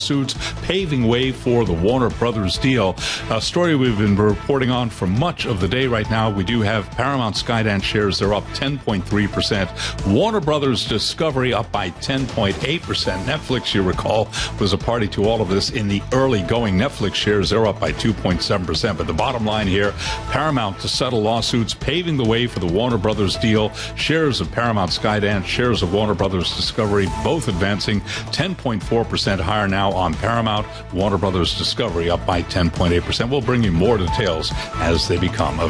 Suits paving way for the Warner Brothers deal. A story we've been reporting on for much of the day right now. We do have Paramount Skydance shares. They're up 10.3%. Warner Brothers Discovery up by 10.8%. Netflix, you recall, was a party to all of this in the early going. Netflix shares, they're up by 2.7%. But the bottom line here, Paramount to settle lawsuits, paving the way for the Warner Brothers deal. Shares of Paramount Skydance, shares of Warner Brothers Discovery, both advancing 10.4% higher now on Paramount. Warner Brothers Discovery up by 10.8%. We'll bring you more details as they become available.